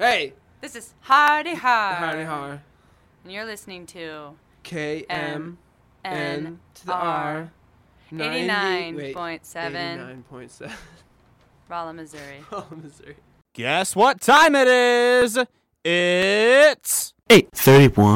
Hey! This is Hardy Har. Hardy Har. And you're listening to KMN N to the R. 89.7 89.7. Rolla, Missouri. Oh, Missouri. Guess what time it is? It's 8:31.